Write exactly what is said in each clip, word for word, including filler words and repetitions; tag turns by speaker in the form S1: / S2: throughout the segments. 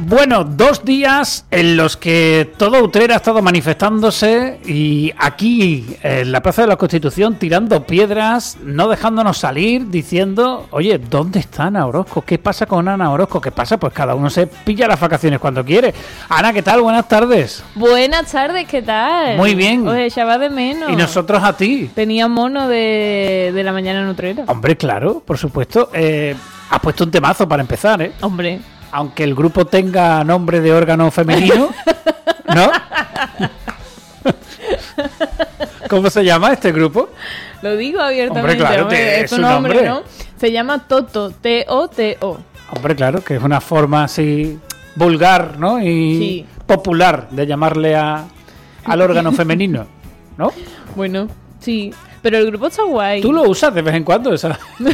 S1: Bueno, dos días en los que toda Utrera ha estado manifestándose y aquí en la Plaza de la Constitución tirando piedras, no dejándonos salir, diciendo, oye, ¿dónde está Ana Orozco? ¿Qué pasa con Ana Orozco? ¿Qué pasa? Pues cada uno se pilla las vacaciones cuando quiere. Ana, ¿qué tal? Buenas tardes.
S2: Buenas tardes, ¿qué tal?
S1: Muy bien.
S2: Os echaba de menos.
S1: Y nosotros a ti.
S2: Tenía mono de, de la mañana en Utrera.
S1: Hombre, claro, por supuesto. Eh, has puesto un temazo para empezar, ¿eh?
S2: Hombre.
S1: Aunque el grupo tenga nombre de órgano femenino, ¿no? ¿Cómo se llama este grupo?
S2: Lo digo abiertamente.
S1: Hombre, claro,
S2: hombre,
S1: es
S2: su
S1: su
S2: nombre,
S1: nombre,
S2: ¿no? Se llama Toto, T O T O.
S1: Hombre, claro, que es una forma así vulgar, ¿no? Y
S2: sí.
S1: popular de llamarle a, al órgano femenino, ¿no?
S2: Bueno, sí. Pero el grupo está guay.
S1: Tú lo usas de vez en cuando, esa.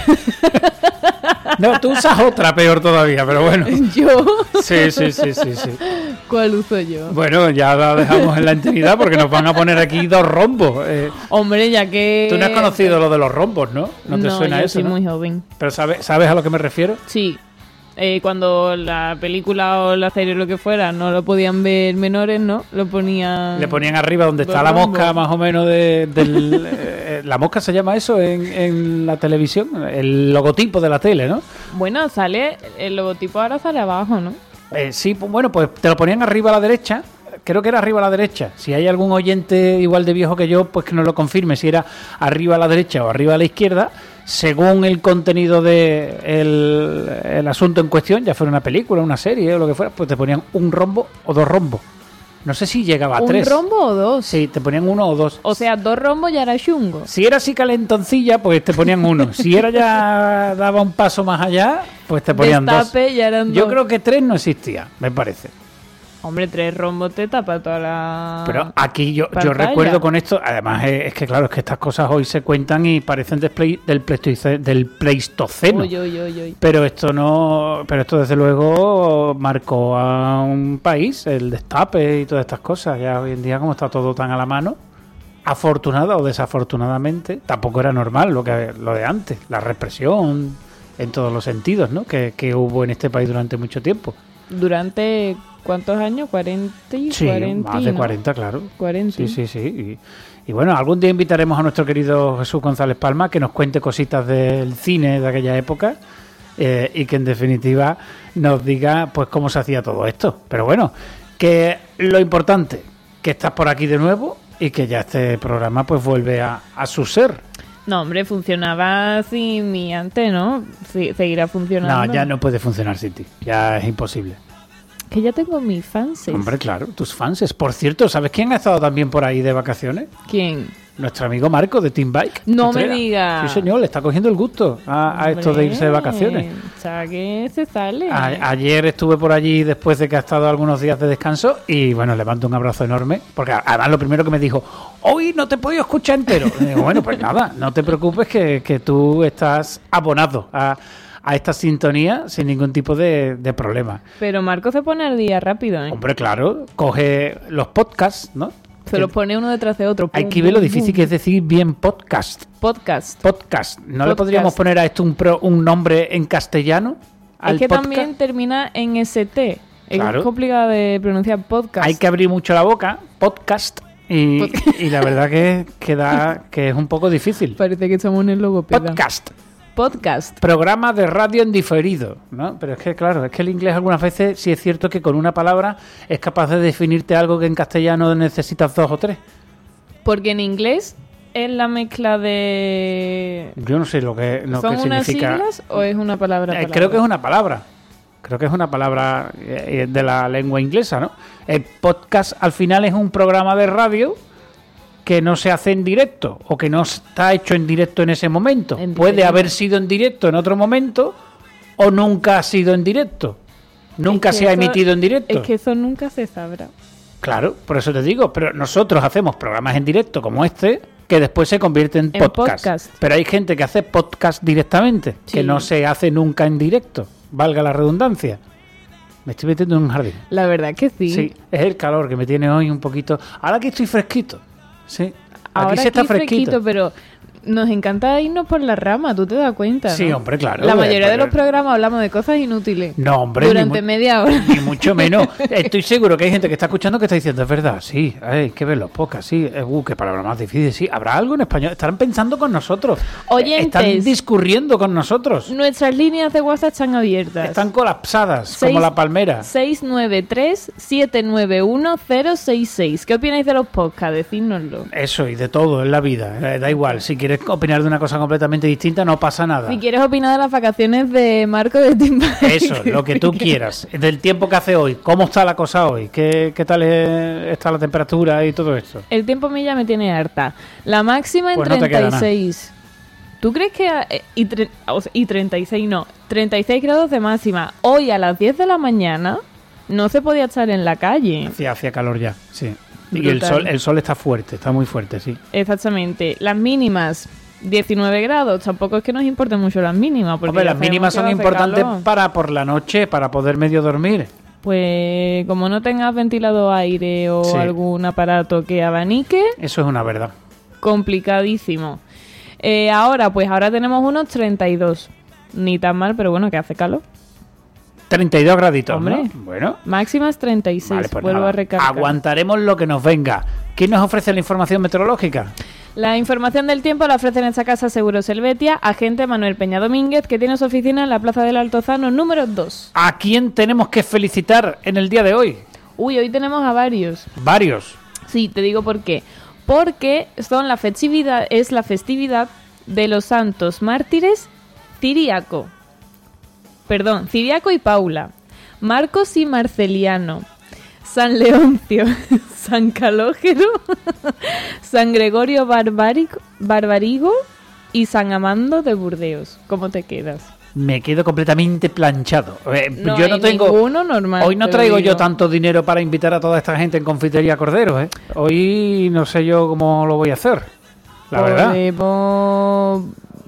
S1: No, tú usas otra peor todavía, pero bueno.
S2: ¿Yo?
S1: Sí, sí, sí, sí, sí.
S2: ¿Cuál uso yo?
S1: Bueno, ya la dejamos en la intimidad porque nos van a poner aquí dos rombos. Eh,
S2: Hombre, ya que...
S1: Tú no has conocido lo de los rombos, ¿no? No te
S2: no,
S1: suena
S2: yo
S1: eso,
S2: soy
S1: ¿no?
S2: muy joven.
S1: Pero ¿sabes, ¿sabes a lo que me refiero?
S2: Sí. Eh, cuando la película o la serie o lo que fuera no lo podían ver menores, ¿no? Lo ponían...
S1: Le ponían arriba donde está
S2: los
S1: la
S2: rombos.
S1: mosca, más o menos, de, del... eh, la mosca se llama eso en, en la televisión, el logotipo de la tele, ¿no?
S2: Bueno, sale... El logotipo ahora sale abajo, ¿no?
S1: Eh, sí, pues, bueno, pues te lo ponían arriba a la derecha. Creo que era arriba a la derecha. Si hay algún oyente igual de viejo que yo, pues que nos lo confirme. Si era arriba a la derecha o arriba a la izquierda, según el contenido de el, el asunto en cuestión, ya fuera una película, una serie o lo que fuera, pues te ponían un rombo o dos rombos. No sé si llegaba a
S2: ¿Un
S1: tres.
S2: rombo o dos?
S1: Sí, te ponían uno o dos.
S2: O sea, dos rombos ya era chungo.
S1: Si era así calentoncilla, pues te ponían uno. Si era ya daba un paso más allá, pues te ponían
S2: Destape,
S1: dos.
S2: ya eran
S1: Yo
S2: dos.
S1: creo que tres no existía, me parece.
S2: Hombre, tres rombos te tapa toda la...
S1: Pero aquí yo, yo
S2: pantalla.
S1: recuerdo con esto, además es, es que claro, es que estas cosas hoy se cuentan y parecen del, play, del, pleistoce, del Pleistoceno.
S2: Uy, uy, uy, uy.
S1: Pero esto no, pero esto desde luego marcó a un país, el destape y todas estas cosas. Ya hoy en día como está todo tan a la mano, afortunada o desafortunadamente, tampoco era normal lo que lo de antes, la represión en todos los sentidos, ¿no? Que, que hubo en este país durante mucho tiempo.
S2: ¿Durante cuántos años? ¿cuarenta y
S1: Sí,
S2: cuarenta?
S1: más de
S2: ¿no?
S1: cuarenta, claro.
S2: cuarenta.
S1: Sí, sí, sí. Y, y bueno, algún día invitaremos a nuestro querido Jesús González Palma que nos cuente cositas del cine de aquella época eh, y que en definitiva nos diga pues cómo se hacía todo esto. Pero bueno, que lo importante, que estás por aquí de nuevo y que ya este programa pues vuelve a, a su ser.
S2: No, hombre, funcionaba sin mí antes, ¿no? Sí, seguirá funcionando.
S1: No, ya no puede funcionar sin ti. Ya es imposible.
S2: Que ya tengo mis fans.
S1: Hombre, claro, tus fans. Por cierto, ¿sabes quién ha estado también por ahí de vacaciones?
S2: ¿Quién?
S1: Nuestro amigo Marco de Team Bike.
S2: No
S1: Utrera.
S2: me digas.
S1: Sí, señor, le está cogiendo el gusto a, a esto de irse de vacaciones.
S2: O sea, que se sale.
S1: A, ayer estuve por allí después de que ha estado algunos días de descanso y bueno, le mando un abrazo enorme porque además lo primero que me dijo, hoy no te he podido escuchar entero. Y digo, bueno, pues nada, no te preocupes que, que tú estás abonado a, a esta sintonía sin ningún tipo de, de problema.
S2: Pero Marco se pone al día rápido, ¿eh?
S1: Hombre, claro, coge los podcasts, ¿no?
S2: Se los pone uno detrás de otro.
S1: Hay
S2: Pum,
S1: que ver lo
S2: pum,
S1: difícil
S2: pum.
S1: que es decir bien podcast.
S2: Podcast.
S1: Podcast. ¿No
S2: Podcast.
S1: le podríamos poner a esto un, pro, un nombre en castellano? Al
S2: Es que
S1: podcast?
S2: también termina en S T.
S1: Claro.
S2: Es complicado de pronunciar podcast.
S1: Hay que abrir mucho la boca, podcast, y,
S2: Pod-
S1: y la verdad que, que, da, que es un poco difícil.
S2: Parece que estamos en el logopeda.
S1: Podcast.
S2: Podcast.
S1: Programa de radio en diferido, ¿no? Pero es que, claro, es que el inglés algunas veces sí es cierto que con una palabra es capaz de definirte algo que en castellano necesitas dos o tres.
S2: Porque en inglés es la mezcla de...
S1: Yo no sé lo que, lo
S2: ¿Son
S1: que
S2: unas
S1: significa.
S2: siglas o es una palabra?
S1: Eh,
S2: palabra?
S1: creo que es una palabra. Creo que es una palabra eh, de la lengua inglesa, ¿no? El podcast al final es un programa de radio que no se hace en directo o que no está hecho en directo en ese momento.
S2: En
S1: Puede
S2: diferido.
S1: haber sido en directo en otro momento o nunca ha sido en directo. Nunca
S2: Es que
S1: se ha
S2: eso-
S1: emitido en directo.
S2: Es que eso nunca se sabrá.
S1: Claro, por eso te digo, pero nosotros hacemos programas en directo como este que después se convierten en
S2: En
S1: podcast.
S2: podcast.
S1: Pero hay gente que hace podcast directamente, que
S2: Sí.
S1: no se hace nunca en directo, valga la redundancia. Me estoy metiendo en un jardín.
S2: La verdad que sí.
S1: Sí, es el calor que me tiene hoy un poquito. Ahora que estoy fresquito. Sí. Aquí
S2: Ahora
S1: se está
S2: aquí
S1: fresquito.
S2: pero nos encanta irnos por la rama, tú te das cuenta, ¿no?
S1: Sí, hombre, claro.
S2: La mayoría
S1: eh,
S2: de los programas hablamos de cosas inútiles.
S1: No, hombre.
S2: Durante
S1: ni
S2: media hora.
S1: Ni mucho menos. Estoy seguro que hay gente que está escuchando que está diciendo, es verdad, sí, hay que ver los podcasts, sí. Eh, uh, qué palabra más difícil, sí. ¿Habrá algo en español? Estarán pensando con nosotros.
S2: Oyentes.
S1: Están discurriendo con nosotros.
S2: Nuestras líneas de WhatsApp están abiertas.
S1: Están colapsadas,
S2: Seis-
S1: como la palmera.
S2: seis nueve tres, siete nueve uno, cero seis seis. ¿Qué opináis de los podcasts? Decídnoslo.
S1: Eso, y de todo en la vida. Eh, da igual, si quieres opinar de una cosa completamente distinta, no pasa nada.
S2: Si quieres opinar de las vacaciones de Marco de Team Bike.
S1: Eso, lo que tú quieras. Del tiempo que hace hoy. ¿Cómo está la cosa hoy? ¿Qué, qué tal es- está la temperatura y todo esto?
S2: El tiempo a mí ya me tiene harta. La máxima en
S1: Pues no te queda
S2: treinta y seis. ¿Tú crees que... eh, Y, tre- o sea, y treinta y seis no. treinta y seis grados de máxima. Hoy a las diez de la mañana no se podía estar en la calle.
S1: Hacía, hacía calor ya, sí. Y el
S2: Brutal.
S1: sol, el sol está fuerte, está muy fuerte, sí.
S2: Exactamente. Las mínimas, diecinueve grados. Tampoco es que nos importen mucho las mínimas. Porque
S1: Hombre,
S2: ya
S1: las mínimas son
S2: sabemos que va a hacer
S1: importantes
S2: calor.
S1: para por la noche, para poder medio dormir.
S2: Pues como no tengas ventilador aire o
S1: Sí.
S2: algún aparato que abanique,
S1: Eso es una verdad.
S2: complicadísimo. Eh, ahora, pues ahora tenemos unos treinta y dos. Ni tan mal, pero bueno, que hace calor.
S1: treinta y dos graditos,
S2: Hombre.
S1: ¿no? Bueno,
S2: Máximas treinta y seis.
S1: vale, pues
S2: Vuelvo
S1: nada.
S2: a recargar.
S1: Aguantaremos lo que nos venga. ¿Quién nos ofrece la información meteorológica?
S2: La información del tiempo la ofrece en esta casa Seguros Helvetia, agente Manuel Peña Domínguez, que tiene su oficina en la Plaza del Altozano número dos.
S1: ¿A quién tenemos que felicitar en el día de hoy?
S2: Uy, hoy tenemos a varios.
S1: Varios.
S2: Sí, te digo por qué. Porque son la festividad, es la festividad de los santos mártires Ciriaco. Perdón, Ciriaco y Paula. Marcos y Marceliano. San Leoncio. San Calógero. San Gregorio Barbarico, Barbarigo. Y San Amando de Burdeos. ¿Cómo te quedas?
S1: Me quedo completamente planchado. Eh,
S2: No
S1: yo no
S2: hay
S1: tengo.
S2: ninguno normal,
S1: Hoy no
S2: te lo
S1: traigo
S2: digo.
S1: yo tanto dinero para invitar a toda esta gente en Confitería Cordero, ¿eh? Hoy no sé yo cómo lo voy a hacer. La verdad.
S2: Podemos...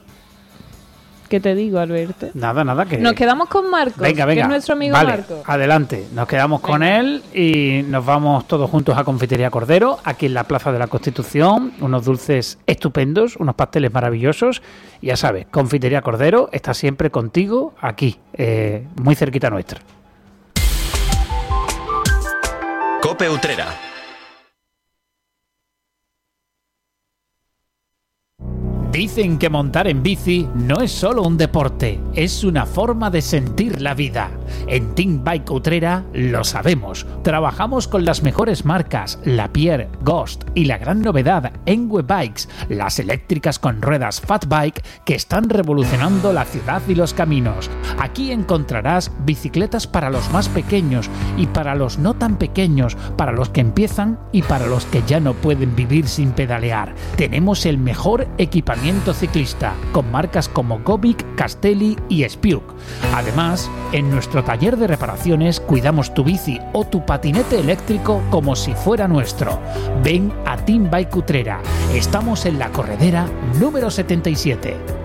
S2: ¿Qué te digo, Alberto?
S1: Nada, nada que.
S2: Nos quedamos con Marcos,
S1: Venga, venga.
S2: que es nuestro amigo
S1: vale,
S2: Marcos.
S1: adelante. Nos quedamos con
S2: Venga.
S1: él y nos vamos todos juntos a Confitería Cordero, aquí en la Plaza de la Constitución. Unos dulces estupendos, unos pasteles maravillosos. Y ya sabes, Confitería Cordero está siempre contigo aquí, eh, muy cerquita nuestra.
S3: Cope Utrera.
S1: Dicen que montar en bici no es solo un deporte, es una forma de sentir la vida. En Team Bike Utrera lo sabemos. Trabajamos con las mejores marcas, Lapierre, Ghost y la gran novedad, Engwe Bikes, las eléctricas con ruedas Fat Bike que están revolucionando la ciudad y los caminos. Aquí encontrarás bicicletas para los más pequeños y para los no tan pequeños, para los que empiezan y para los que ya no pueden vivir sin pedalear. Tenemos el mejor equipamiento ciclista, con marcas como Gobic, Castelli y Spiuk. Además, en nuestro taller de reparaciones cuidamos tu bici o tu patinete eléctrico como si fuera nuestro. Ven a Team Bike Utrera. Estamos en la corredera número setenta y siete.